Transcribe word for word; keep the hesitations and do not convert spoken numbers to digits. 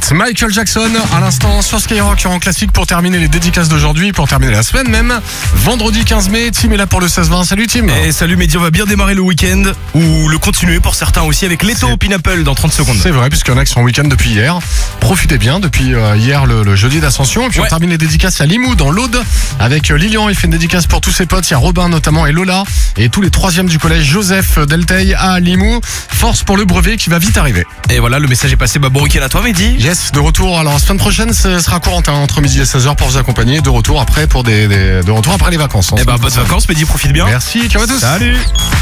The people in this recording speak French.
suite, Michael Jackson à l'instant sur Skyrock en classique pour terminer les dédicaces d'aujourd'hui, pour terminer la semaine même. Vendredi quinze mai, Tim est là pour le seize vingt. Salut Tim. Et salut Mehdi, on va bien démarrer le week-end ou le continuer pour certains aussi avec Leto Pineapple dans trente secondes. C'est vrai, puisqu'il y en a qui sont en week-end depuis hier. Profitez bien depuis euh, hier le, le jeudi d'Ascension. Et puis Ouais. on termine les dédicaces à Limoux dans l'Aude avec euh, Lilian. Il fait une dédicace pour tous ses potes. Il y a Robin notamment et Lola et tous les troisièmes du collège Joseph Delteil à Limoux. Force pour le brevet qui va vite arriver. Et voilà, le message est passé. Bah bon week-end à toi Mehdi. Yes, de retour. Alors la semaine prochaine, ce sera Corentin entre midi et seize heures pour vous accompagner. De retour après pour des, des de retour après les vacances. Et bah bonnes vacances Mehdi, profite bien. Merci, ciao à tous. Salut.